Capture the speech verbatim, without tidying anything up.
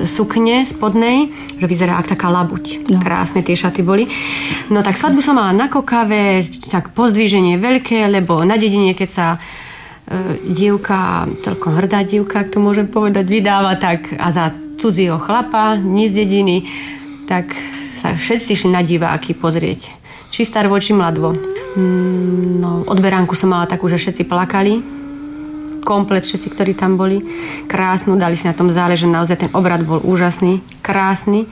sukne spodnej, že vyzerá ako taká labuť. No. Krásne tie šaty boli. No tak svadbu som mala na Kokave, tak pozdvíženie veľké, lebo na dedine, keď sa e, dievka, celkom hrdá dievka, ak to môžem povedať, vydáva, tak a za cudzieho chlapa, ní z dediny, tak sa všetci šli na diváky pozrieť. Či starvo, či mladvo. No, odberánku som mala takú, že všetci plakali. Komplet všetci, ktorí tam boli. Krásnu, dali si na tom záležať. Naozaj ten obrad bol úžasný, krásny.